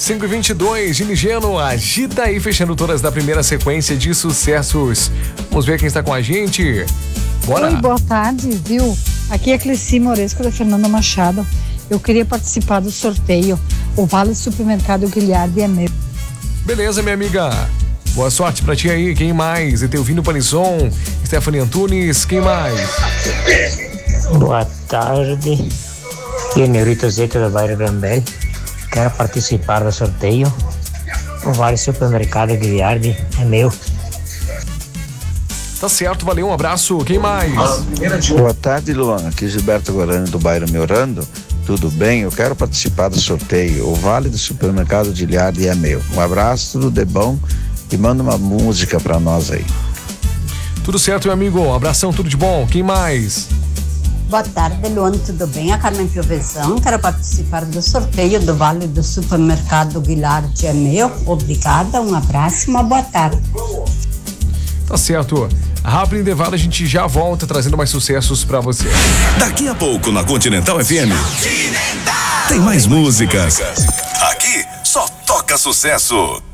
5h22, Gini Geno, agita aí, fechando todas da primeira sequência de sucessos. Vamos ver quem está com a gente. Bora. Oi, boa tarde, viu? Aqui é a Cleci Moresco da Fernanda Machado. Eu queria participar do sorteio. O Vale Supermercado Guilherme é meu. Beleza, minha amiga. Boa sorte pra ti aí. Quem mais? Etelvino Panisson, Stephanie Antunes, quem mais? Boa tarde. Aqui é Neurito Zeta do bairro Grambel. Quero participar do sorteio. O Vale Supermercado Guilherme é meu. Tá certo, valeu, um abraço. Quem mais? Boa tarde, Luan. Aqui é Gilberto Guarani do bairro Miorando. Tudo bem? Eu quero participar do sorteio. O Vale do Supermercado Guilherme é meu. Um abraço, tudo de bom e manda uma música pra nós aí. Tudo certo, meu amigo. Um abração, tudo de bom. Quem mais? Boa tarde, Luan, tudo bem? A Carmen Piovesan, quero participar do sorteio do Vale do Supermercado Guilherme é meu. Obrigada, um abraço, uma boa tarde. Tá certo. Rápido intervalo, a gente já volta trazendo mais sucessos pra você. Daqui a pouco na Continental FM tem mais músicas. Aqui só toca sucesso.